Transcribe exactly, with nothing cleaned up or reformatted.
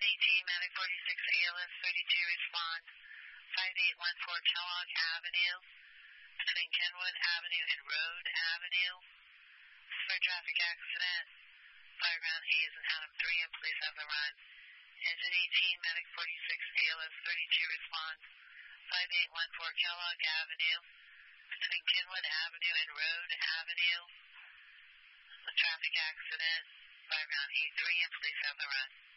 eighteen, Medic forty-six, A L S thirty-two, respond. five eight one four Kellogg Avenue, between Kenwood Avenue and Road Avenue. For traffic accident, fireground Hayes and Adam three, and police have the run. Engine eighteen, Medic forty-six, A L S thirty-two, respond. five eight one four Kellogg Avenue, between Kenwood Avenue and Road Avenue. A traffic accident, fireground Hayes three, and police have the run.